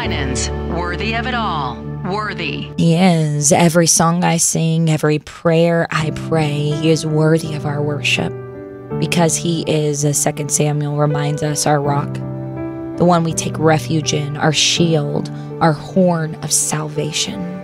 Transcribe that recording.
Winans, worthy of it all. Worthy. He is. Every song I sing, every prayer I pray, he is worthy of our worship. Because he is, as 2 Samuel reminds us, our rock, the one we take refuge in, our shield, our horn of salvation.